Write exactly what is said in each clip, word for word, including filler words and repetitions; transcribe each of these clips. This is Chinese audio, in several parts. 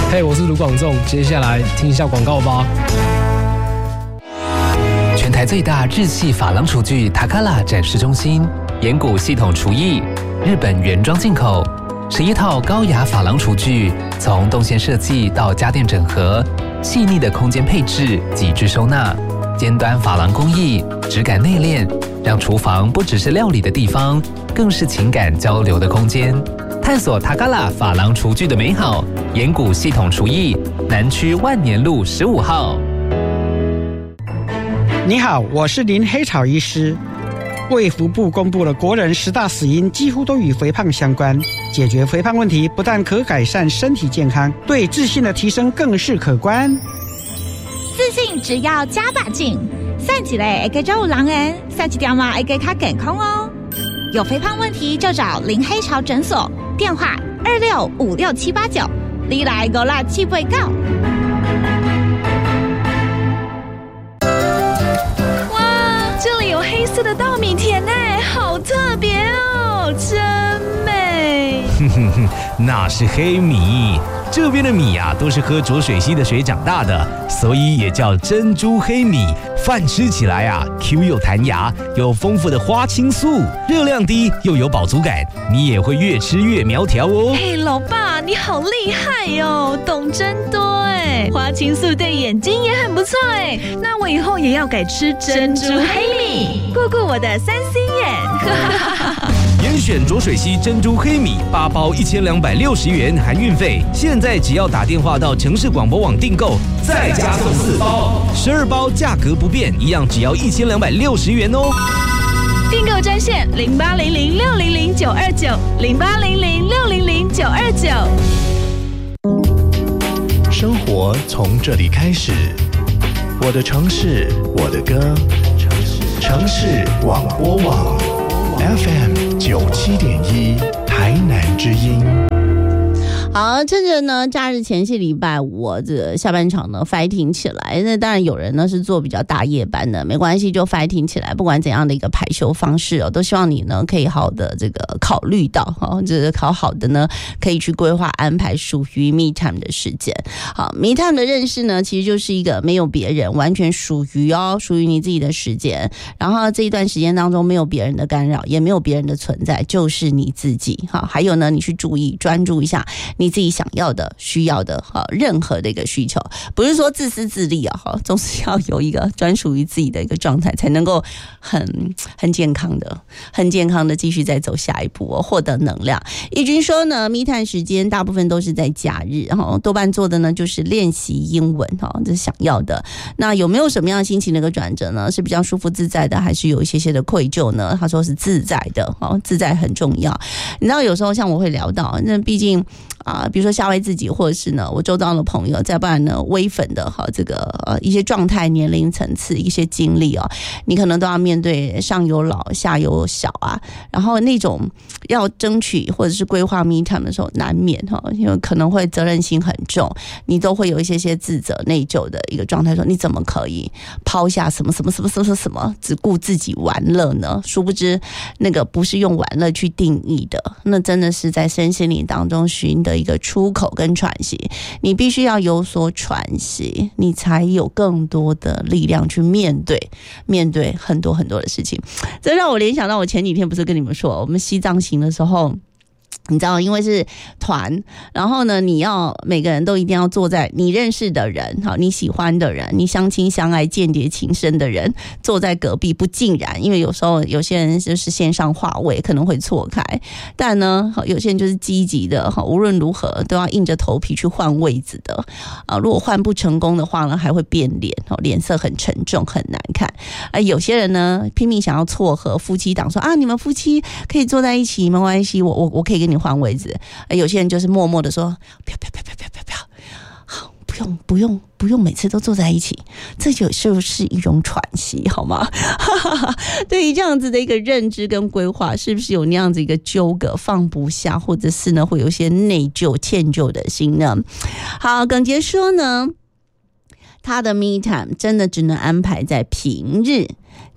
嘿，我是卢广仲，接下来听一下广告吧。 全台最大日系珐琅厨具塔卡拉展示中心，岩谷系统厨艺，日本原装进口，十一套高雅珐琅厨具，从动线设计到家电整合，细腻的空间配置，极致收纳，尖端珐琅工艺，质感内敛，让厨房不只是料理的地方，更是情感交流的空间。探索塔卡拉珐琅厨具的美好，岩谷系统厨艺，南区万年路十五号。 你好，我是林黑草医师。卫福部公布了国人十大死因几乎都与肥胖相关，解决肥胖问题不但可改善身体健康，对自信的提升更是可观。 自信只要加把劲，散起来会更有人缘，散起条嘛会更加健康哦。有肥胖问题就找林黑潮诊所，电话二六五六七八九，你来五六七八九。 这里有黑色的稻米田呢，好特别哦，真美。 哼哼哼，那是黑米。这边的米啊，都是喝浊水溪的水长大的，所以也叫珍珠黑米。饭吃起来啊 ，Q 又弹牙，有丰富的花青素，热量低又有饱足感，你也会越吃越苗条哦。 嘿，老爸，你好厉害哟，懂真多哎！花青素对眼睛也很不错哎，那我以后也要改吃珍珠黑米，顾顾我的三 C 眼。 严选浊水溪珍珠黑米八包一千两百六十元含运费，现在只要打电话到城市广播网订购，再加送四包，十二包价格不变，一样只要一千两百六十元哦。 订购专线零八零零六零零九二九零八零零六零零九二九。 生活从这里开始，我的城市，我的歌，城市广播网 F M 九七点一台南之音。 好，趁着呢假日前夕礼拜五，这个下半场呢 fighting 起来。那当然有人呢是做比较大夜班的，没关系，就 fighting 起来。不管怎样的一个排休方式哦，都希望你呢可以好好的这个考虑到哦，这个考好的呢可以去规划安排属于 me time 的时间。好 ，me time 的认识呢，其实就是一个没有别人，完全属于哦，属于你自己的时间。然后这一段时间当中没有别人的干扰，也没有别人的存在，就是你自己。好，还有呢，你去注意专注一下你自己想要的、需要的哈，任何的一个需求，不是说自私自利啊哈，总是要有一个专属于自己的一个状态，才能够很很健康的、很健康的继续再走下一步哦，获得能量。义军说呢，密探时间大部分都是在假日，哈，多半做的呢就是练习英文哈，这是想要的。那有没有什么样的心情的一个转折呢？是比较舒服自在的，还是有一些些的愧疚呢？他说是自在的，哈，自在很重要。你知道有时候像我会聊到，那毕竟。啊，比如说夏威自己，或者是呢我周遭的朋友，再不然呢微粉的哈这个呃一些状态、年龄层次、一些经历哦，你可能都要面对上有老下有小啊，然后那种要争取或者是规划 me time 的时候，难免哈，因为可能会责任心很重，你都会有一些些自责内疚的一个状态，说你怎么可以抛下什么什么什么什么什么，只顾自己玩乐呢？殊不知那个不是用玩乐去定义的，那真的是在身心灵当中寻的一个出口跟喘息，你必须要有所喘息，你才有更多的力量去面对面对很多很多的事情。这让我联想到我前几天不是跟你们说，我们西藏行的时候。你知道，因为是团，然后呢，你要每个人都一定要坐在你认识的人，好，你喜欢的人，你相亲相爱、间谍情深的人坐在隔壁，不尽然，因为有时候有些人就是线上话位可能会错开，但呢，有些人就是积极的，无论如何都要硬着头皮去换位子的啊。如果换不成功的话呢，还会变脸，脸色很沉重，很难看。啊，有些人呢拼命想要撮合夫妻档，说啊，你们夫妻可以坐在一起，没关系，我我我可以跟你换位置。有些人就是默默的说不要不要不要不要不要不要，好，不用不用不用每次都坐在一起，这就是一种喘息，好吗？对于这样子的一个认知跟规划，是不是有那样子一个纠葛放不下，或者是呢会有一些内疚歉疚的心呢？好，耿杰说呢，他的 me time 真的只能安排在平日。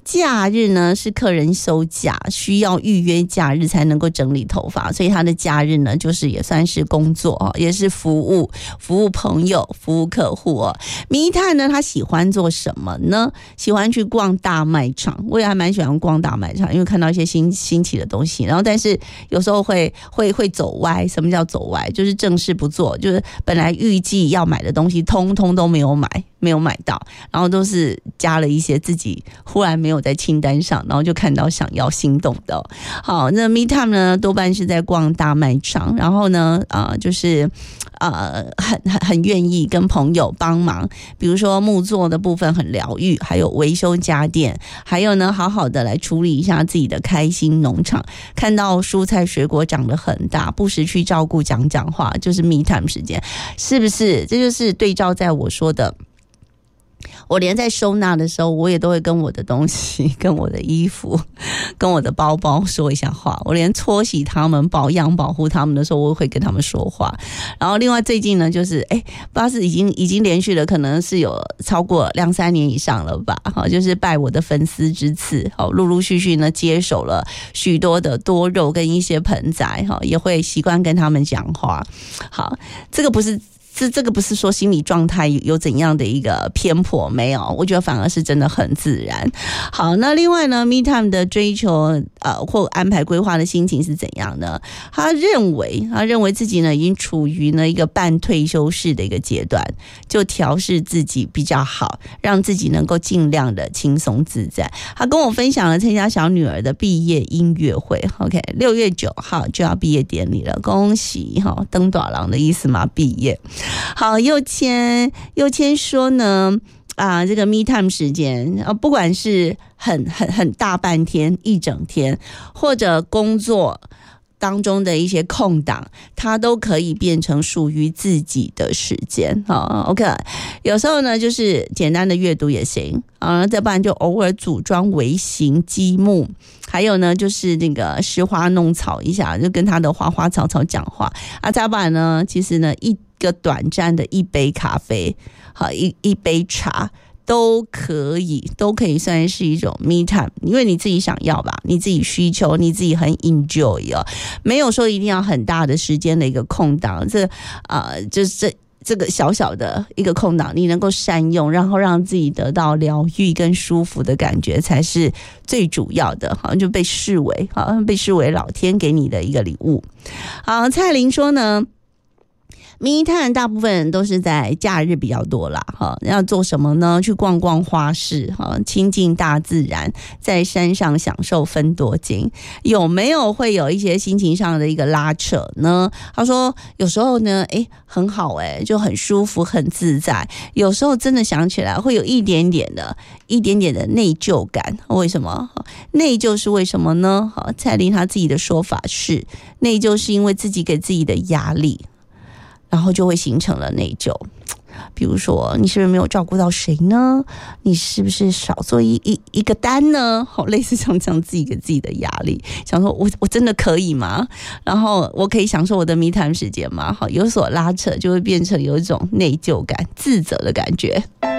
假日呢是客人休假，需要预约假日才能够整理头发，所以他的假日呢就是也算是工作，也是服务服务朋友服务客户哦。密探呢他喜欢做什么呢？喜欢去逛大卖场，我也还蛮喜欢逛大卖场，因为看到一些新新奇的东西，然后但是有时候会会会走歪。什么叫走歪？就是正事不做，就是本来预计要买的东西通通都没有买没有买到，然后都是加了一些自己忽然没有在清单上，然后就看到想要心动的、哦。好，那 Me Time 呢多半是在逛大卖场，然后呢呃就是呃很很很愿意跟朋友帮忙，比如说木作的部分很疗愈，还有维修家电，还有呢好好的来处理一下自己的开心农场，看到蔬菜水果长得很大，不时去照顾讲讲话，就是 Me Time 时间，是不是？这就是对照在我说的。我连在收纳的时候，我也都会跟我的东西、跟我的衣服、跟我的包包说一下话。我连搓洗他们、保养、保护他们的时候，我会跟他们说话。然后另外最近呢，就是哎，不知道是已经已经连续了，可能是有超过两三年以上了吧。好，就是拜我的粉丝之赐，好，陆陆续续呢接手了许多的多肉跟一些盆栽，哈，也会习惯跟他们讲话。好，这个不是。这这个不是说心理状态有怎样的一个偏颇，没有，我觉得反而是真的很自然。好，那另外呢 Me Time 的追求呃或安排规划的心情是怎样呢？他认为他认为自己呢已经处于呢一个半退休式的一个阶段，就调试自己比较好，让自己能够尽量的轻松自在。他跟我分享了参加小女儿的毕业音乐会 OK 六月九号就要毕业典礼了，恭喜哈，登大人的意思嘛，毕业。好，右谦右谦说呢啊，这个 Me Time 时间啊，不管是很很很大半天一整天，或者工作当中的一些空档，它都可以变成属于自己的时间。好 ，OK， 有时候呢，就是简单的阅读也行啊，再不然就偶尔组装微型积木，还有呢，就是那个拾花弄草一下，就跟他的花花草草讲话啊。再不然呢，其实呢，一个短暂的一杯咖啡，好，一一杯茶。都可以，都可以算是一种 me time， 因为你自己想要吧，你自己需求，你自己很 enjoy 哦，没有说一定要很大的时间的一个空档，这呃，就是这这个小小的一个空档，你能够善用，然后让自己得到疗愈跟舒服的感觉，才是最主要的，好像就被视为，好像被视为老天给你的一个礼物。好，蔡琳说呢。Me Time大部分人都是在假日比较多啦，哈，要做什么呢？去逛逛花市，哈，亲近大自然，在山上享受芬多精。有没有会有一些心情上的一个拉扯呢？他说有时候呢，哎，很好哎，就很舒服，很自在。有时候真的想起来会有一点点的、一点点的内疚感。为什么？内疚是为什么呢？好，蔡琳她自己的说法是，内疚是因为自己给自己的压力。然后就会形成了内疚，比如说你是不是没有照顾到谁呢？你是不是少做一一一个单呢？好，类似像这样自己给自己的压力，想说我我真的可以吗？然后我可以享受我的 me time 时间吗？好，有所拉扯就会变成有一种内疚感、自责的感觉。